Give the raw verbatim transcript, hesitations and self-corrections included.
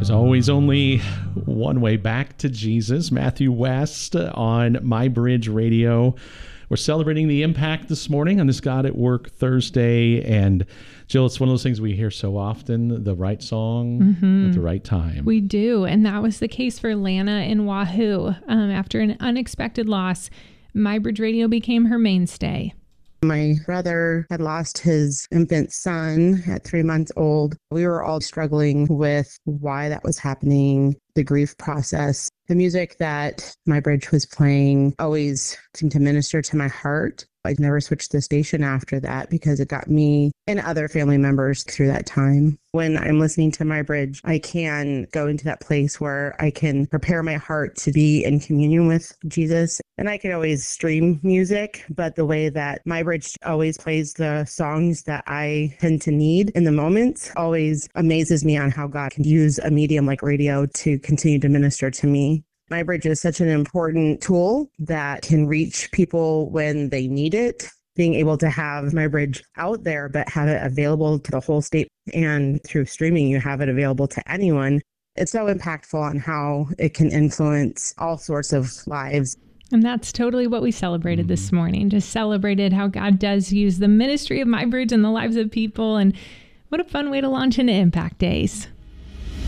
There's always only one way back to Jesus. Matthew West on My Bridge Radio. We're celebrating the impact this morning on this God at Work Thursday. And Jill, it's one of those things we hear so often, the right song mm-hmm. at the right time. We do. And that was the case for Lana in Wahoo. Um, after an unexpected loss, My Bridge Radio became her mainstay. My brother had lost his infant son at three months old. We were all struggling with why that was happening, the grief process. The music that My Bridge was playing always seemed to minister to my heart. I never switched the station after that because it got me and other family members through that time. When I'm listening to My Bridge, I can go into that place where I can prepare my heart to be in communion with Jesus. And I can always stream music, but the way that My Bridge always plays the songs that I tend to need in the moments always amazes me on how God can use a medium like radio to continue to minister to me. My Bridge is such an important tool that can reach people when they need it. Being able to have My Bridge out there, but have it available to the whole state, and through streaming, you have it available to anyone. It's so impactful on how it can influence all sorts of lives. And that's totally what we celebrated this morning. Just celebrated how God does use the ministry of My Bridge in the lives of people. And what a fun way to launch into Impact Days.